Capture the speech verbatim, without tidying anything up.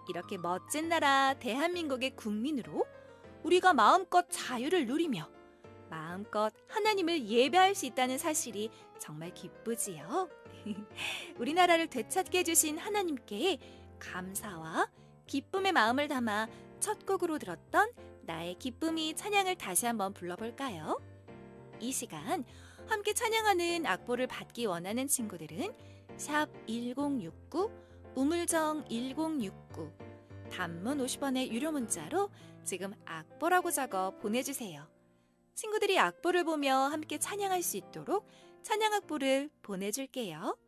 이렇게 멋진 나라 대한민국의 국민으로 우리가 마음껏 자유를 누리며 마음껏 하나님을 예배할 수 있다는 사실이 정말 기쁘지요. 우리나라를 되찾게 해주신 하나님께 감사와 기쁨의 마음을 담아 첫 곡으로 들었던 나의 기쁨이 찬양을 다시 한번 불러볼까요? 이 시간 함께 찬양하는 악보를 받기 원하는 친구들은 샵 일공육구, 우물정 일공육구, 단문 오십 원의 유료 문자로 지금 악보라고 적어 보내주세요. 친구들이 악보를 보며 함께 찬양할 수 있도록 찬양 악보를 보내줄게요.